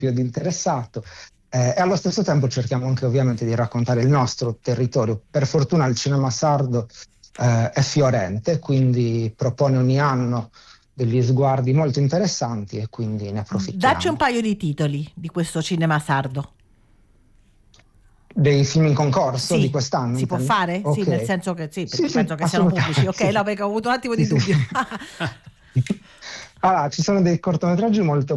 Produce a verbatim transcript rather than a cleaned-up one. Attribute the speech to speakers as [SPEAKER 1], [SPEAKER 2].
[SPEAKER 1] più ad interessato. Eh, e allo stesso tempo cerchiamo anche ovviamente di raccontare il nostro territorio. Per fortuna il cinema sardo eh, è fiorente, quindi propone ogni anno degli sguardi molto interessanti e quindi ne approfittiamo.
[SPEAKER 2] Dacci un paio di titoli di questo cinema sardo.
[SPEAKER 1] Dei film in concorso
[SPEAKER 2] Sì,
[SPEAKER 1] di quest'anno,
[SPEAKER 2] si può
[SPEAKER 1] intendi?
[SPEAKER 2] fare?
[SPEAKER 1] Ok.
[SPEAKER 2] Sì, nel senso che sì, perché
[SPEAKER 1] Sì,
[SPEAKER 2] penso
[SPEAKER 1] sì,
[SPEAKER 2] che siano pubblici.
[SPEAKER 1] assolutamente,
[SPEAKER 2] Ok,
[SPEAKER 1] sì.
[SPEAKER 2] no, perché ho avuto un attimo
[SPEAKER 1] Sì,
[SPEAKER 2] di
[SPEAKER 1] sì.
[SPEAKER 2] dubbio.
[SPEAKER 1] Allora, ci sono dei cortometraggi molto